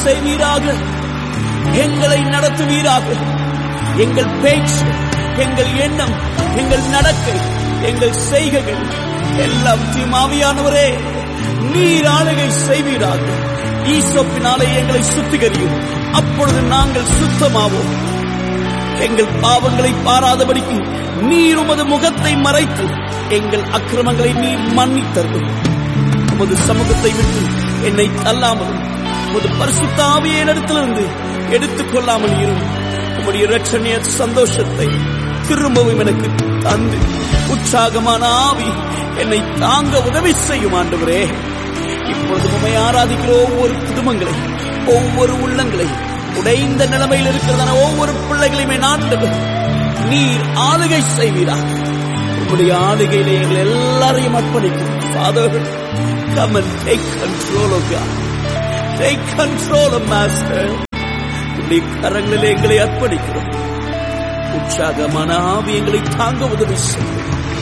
செய்வீராக. எங்களை நடத்துவீராக. எங்கள் பேச்சு, எங்கள் எண்ணம், எங்கள் நடக்கை, எங்கள் செய்கைகள் எல்லாம் ஆவியானவரே நீர் ஆளுகை செய்வீராக. ஈசோப்பினாலே எங்களை சுத்திகரியும். அப்பொழுது நாங்கள் சுத்தமாவோம். எங்கள் பாவங்களை பாராதபடிக்கு நீர் உமது முகத்தை மறைத்து எங்கள் அக்கிரமங்களை நீர் மன்னித்தருளும். உமது சமூகத்தை விட்டு என்னை தள்ளாமலும் உமது பரிசுத்த ஆவியை என்னிடத்திலிருந்து எடுத்துக் கொள்ளாமல் இரும். உம்முடைய இரட்சணிய சந்தோஷத்தை திரும்பவும் எனக்கு தந்து உற்சாகமான ஆவி என்னை தாங்க உதவி செய்யும் ஆண்டவரே. இப்பொழுது உம்மை ஆராதிக்கிற ஒவ்வொரு குடும்பங்களை, ஒவ்வொரு உள்ளங்களை, உடைந்த நிலைமையில் இருக்கிறதான ஒவ்வொரு பிள்ளைகளையுமே ஆண்டவர் நீர் ஆளுகை செய்வீராக. உம்முடைய ஆளுகையிலே எங்கள் எல்லாரையும் அர்ப்பணிக்கும். Father, come and take control of God. Take control of Master. உம்முடைய கரங்களிலே எங்களை அர்ப்பணிக்கிறோம். உற்சாகமான ஆவி எங்களை தாங்க உதவி செய்யும்.